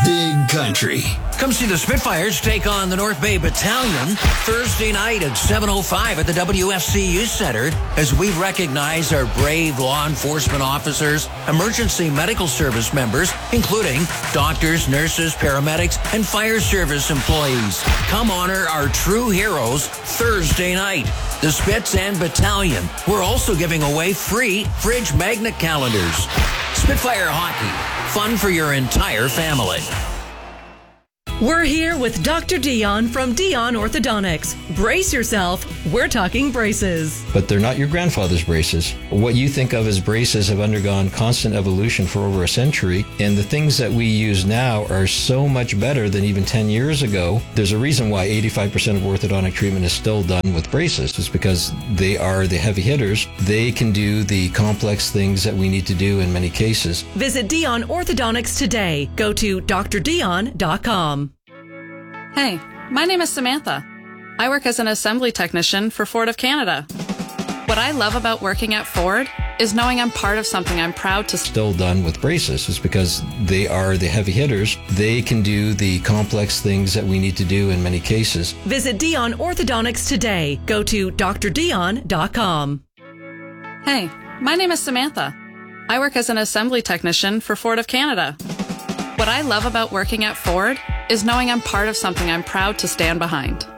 Big Country. Come see the Spitfires take on the North Bay Battalion Thursday night at 7:05 at the WFC Youth Center as we recognize our brave law enforcement officers, emergency medical service members, including doctors, nurses, paramedics, and fire service employees. Come honor our true heroes Thursday night. The Spits and Battalion. We're also giving away free fridge magnet calendars. Spitfire Hockey. Fun for your entire family. We're here with Dr. Dion from Dion Orthodontics. Brace yourself. We're talking braces. But they're not your grandfather's braces. What you think of as braces have undergone constant evolution for over a century, and the things that we use now are so much better than even 10 years ago. There's a reason why 85% of orthodontic treatment is still done with braces. It's because they are the heavy hitters. They can do the complex things that we need to do in many cases. Visit Dion Orthodontics today. Go to drdion.com. Hey, my name is Samantha. I work as an assembly technician for Ford of Canada. What I love about working at Ford is knowing I'm part of something I'm proud to still done with braces. It's because they are the heavy hitters. They can do the complex things that we need to do in many cases. Visit Dion Orthodontics today. Go to drdion.com. Hey, my name is Samantha. I work as an assembly technician for Ford of Canada. What I love about working at Ford is knowing I'm part of something I'm proud to stand behind.